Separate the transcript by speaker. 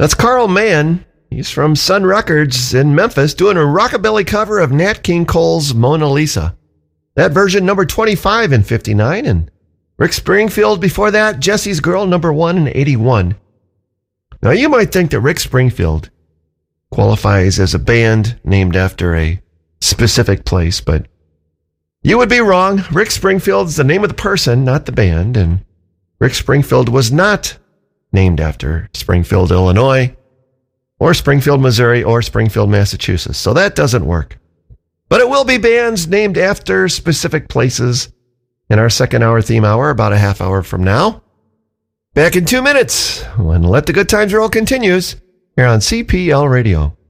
Speaker 1: That's Carl Mann. He's from Sun Records in Memphis doing a rockabilly cover of Nat King Cole's Mona Lisa. That version number 25 in 59, and Rick Springfield before that, Jesse's Girl number 1 in 81. Now you might think that Rick Springfield qualifies as a band named after a specific place, but you would be wrong. Rick Springfield is the name of the person, not the band, and Rick Springfield was not named after Springfield, Illinois, or Springfield, Missouri, or Springfield, Massachusetts. So that doesn't work. But it will be bands named after specific places in our second hour theme hour, about a half hour from now. Back in 2 minutes when Let the Good Times Roll continues here on CPL Radio.